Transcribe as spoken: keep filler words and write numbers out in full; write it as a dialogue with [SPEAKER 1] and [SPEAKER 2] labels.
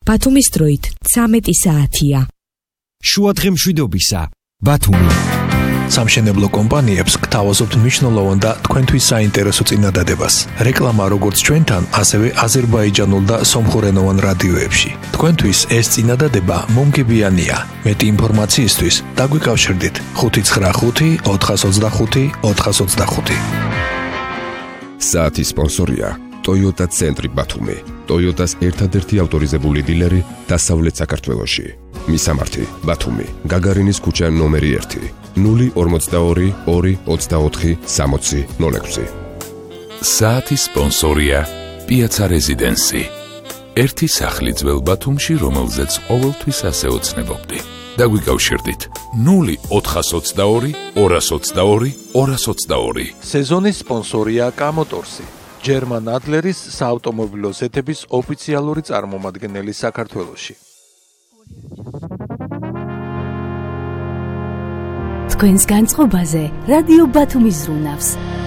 [SPEAKER 1] ბათუმის დროით ცამეტი საათია.
[SPEAKER 2] შუადღე მშვიდობისა, ბათუმი.
[SPEAKER 3] სამშენებლო კომპანიებს გთავაზობთ მნიშვნელოვან და თქვენთვის საინტერესო წინადადებას. რეკლამა როგორც ჩვენთან, ასევე აზერბაიჯანულ და სომხურენოვან რადიოებში. თქვენთვის ეს წინადადება მომგებიანია. მეტი ინფორმაციისთვის დაგვიკავშირდით ხუთი ცხრა ხუთი ოთხას ოცდახუთი ოთხას ოცდახუთი.
[SPEAKER 4] საათის სპონსორია Toyota ცენტრი ბათუმი. Toyota-ს ერთადერთი ავტორიზებული დილერი დასავლეთ საქართველოში. მისამართი ბათუმი, გაგარინის ქუჩა ნომერი ერთი, ნული ორმოცდაორი ორი ოცდაოთხი სამოცი ნოლ ექვსი.
[SPEAKER 5] საათის სპონსორია პიაცა რეზიდენსი. ერთი სახლი ძველ ბათუმში, რომელზეც ყოველთვის ასე ოცნებობდი. დაგვიკავშირდით ნული ოთხას ოცდაორი ორას ოცდაორი ორას ოცდაორი.
[SPEAKER 3] სეზონის სპონსორია კამოტორსი. ჯერმან ადლერის საავტომობილო ზეთების ოფიციალური წარმომადგენელი საქართველოში.
[SPEAKER 6] თქვენს განწყობაზე რადიო ბათუმის ზრუნავს.